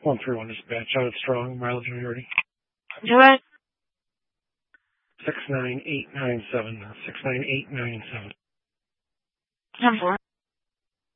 131 dispatch, out of Strong, mileage when you're ready. Do it. 69897, 69897. 10-4.